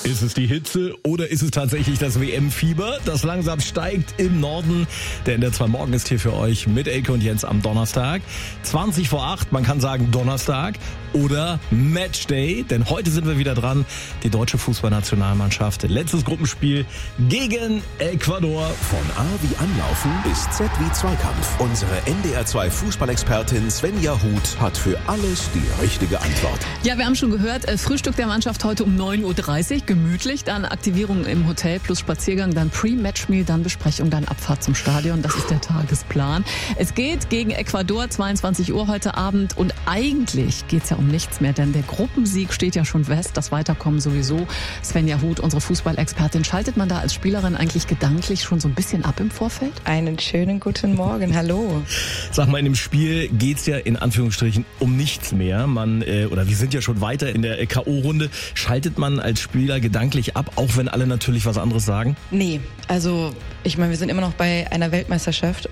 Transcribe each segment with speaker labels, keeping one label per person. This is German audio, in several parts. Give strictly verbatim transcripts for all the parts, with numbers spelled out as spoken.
Speaker 1: Ist es die Hitze oder ist es tatsächlich das W M-Fieber, das langsam steigt im Norden? Der in der zwei Morgen ist hier für euch mit Elke und Jens am Donnerstag. zwanzig vor acht, man kann sagen Donnerstag oder Matchday, denn heute sind wir wieder dran. Die deutsche Fußballnationalmannschaft, letztes Gruppenspiel gegen Ecuador.
Speaker 2: Von A wie Anlaufen bis Z wie Zweikampf. Unsere N D R zwei Fußballexpertin Svenja Huth hat für alles die richtige Antwort.
Speaker 3: Ja, wir haben schon gehört, Frühstück der Mannschaft heute um neun Uhr dreißig, gemütlich, dann Aktivierung im Hotel plus Spaziergang, dann Pre-Match-Meal, dann Besprechung, dann Abfahrt zum Stadion. Das ist der Tagesplan. Es geht gegen Ecuador, zweiundzwanzig Uhr heute Abend, und eigentlich geht's ja um nichts mehr, denn der Gruppensieg steht ja schon fest, das Weiterkommen sowieso. Svenja Huth, unsere Fußballexpertin, schaltet man da als Spielerin eigentlich gedanklich schon so ein bisschen ab im Vorfeld?
Speaker 4: Einen schönen guten Morgen, hallo.
Speaker 1: Sag mal, in dem Spiel geht's ja in Anführungsstrichen um nichts mehr. Man, äh, oder wir sind ja schon weiter in der K O-Runde. Schaltet man als Spieler gedanklich ab, auch wenn alle natürlich was anderes sagen?
Speaker 4: Nee, also ich meine, wir sind immer noch bei einer Weltmeisterschaft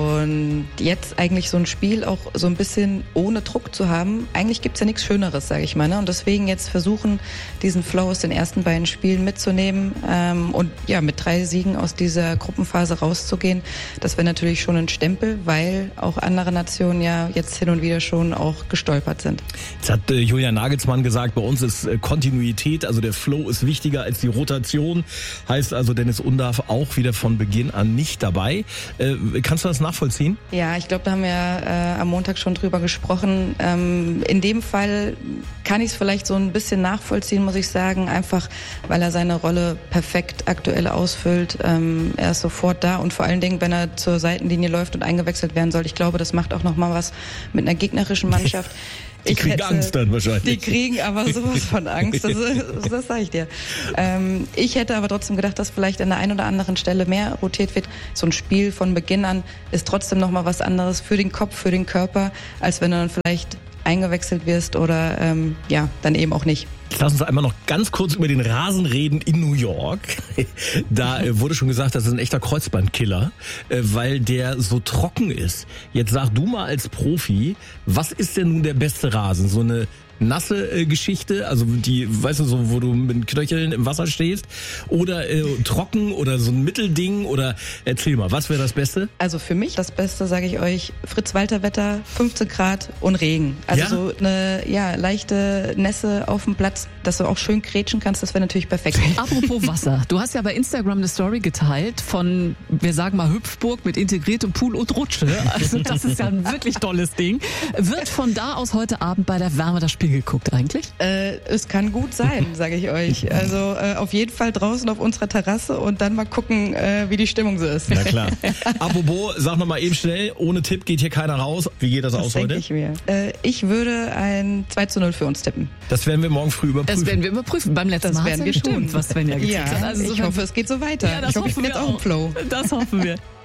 Speaker 4: und jetzt eigentlich so ein Spiel auch so ein bisschen ohne Druck zu haben. Eigentlich gibt's ja nichts Schöneres, sage ich mal. Ne? Und deswegen jetzt versuchen, diesen Flow aus den ersten beiden Spielen mitzunehmen ähm, und ja, mit drei Siegen aus dieser Gruppenphase rauszugehen. Das wäre natürlich schon ein Stempel, weil auch andere Nationen ja jetzt hin und wieder schon auch gestolpert sind.
Speaker 1: Jetzt hat äh, Julian Nagelsmann gesagt, bei uns ist äh, Kontinuität, also der Flow ist wichtiger als die Rotation. Heißt also, Dennis Undav auch wieder von Beginn an nicht dabei. Äh, kannst du das nachvollziehen?
Speaker 4: Ja, ich glaube, da haben wir äh, am Montag schon drüber gesprochen. Ähm, in dem Fall kann ich es vielleicht so ein bisschen nachvollziehen, muss ich sagen, einfach weil er seine Rolle perfekt aktuell ausfüllt. Ähm, er ist sofort da und vor allen Dingen, wenn er zur Seitenlinie läuft und eingewechselt werden soll. Ich glaube, das macht auch nochmal was mit einer gegnerischen Mannschaft.
Speaker 1: Die kriegen hätte, Angst dann wahrscheinlich.
Speaker 4: Die kriegen aber sowas von Angst, das, das sage ich dir. Ähm, ich hätte aber trotzdem gedacht, dass vielleicht an der einen oder anderen Stelle mehr rotiert wird. So ein Spiel von Beginn an ist trotzdem nochmal was anderes für den Kopf, für den Körper, als wenn du dann vielleicht eingewechselt wirst oder ähm, ja, dann eben auch nicht.
Speaker 1: Lass uns einmal noch ganz kurz über den Rasen reden in New York. Da äh, wurde schon gesagt, das ist ein echter Kreuzbandkiller, äh, weil der so trocken ist. Jetzt sag du mal als Profi, was ist denn nun der beste Rasen? So eine nasse äh, Geschichte, also die, weißt du, so, wo du mit Knöcheln im Wasser stehst, oder äh, trocken oder so ein Mittelding, oder erzähl mal, was wäre das Beste?
Speaker 4: Also für mich das Beste, sage ich euch, Fritz-Walter-Wetter, fünfzehn Grad und Regen. Also ja? so eine ja, leichte Nässe auf dem Platz, dass du auch schön grätschen kannst, das wäre natürlich perfekt.
Speaker 3: Apropos Wasser, du hast ja bei Instagram eine Story geteilt von, wir sagen mal, Hüpfburg mit integriertem Pool und Rutsche. Also das ist ja ein wirklich tolles Ding. Wird von da aus heute Abend bei der Wärme das Spiel geguckt eigentlich?
Speaker 4: Äh, es kann gut sein, sage ich euch. Also äh, auf jeden Fall draußen auf unserer Terrasse und dann mal gucken, äh, wie die Stimmung so ist.
Speaker 1: Na klar. Apropos, sag noch mal eben schnell, ohne Tipp geht hier keiner raus. Wie geht das, das aus heute?
Speaker 4: Ich mir. Äh, ich würde ein zwei zu null für uns tippen.
Speaker 1: Das werden wir morgen früh überprüfen.
Speaker 3: Das werden wir überprüfen. Beim letzten
Speaker 4: das
Speaker 3: Mal
Speaker 4: werden wir
Speaker 3: gestimmt,
Speaker 4: tun.
Speaker 3: was Svenja getippt
Speaker 4: ja,
Speaker 3: hat. Also
Speaker 4: ich
Speaker 3: so
Speaker 4: hoffe, es geht so weiter.
Speaker 3: Ja, das
Speaker 4: ich hoffe, ich bin jetzt auch im Flow.
Speaker 3: Das hoffen wir.